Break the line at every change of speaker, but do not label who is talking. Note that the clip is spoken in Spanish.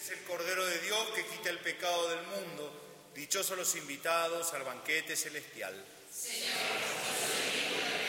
es el Cordero de Dios que quita el pecado del mundo. Dichosos los invitados al banquete celestial.
Señor,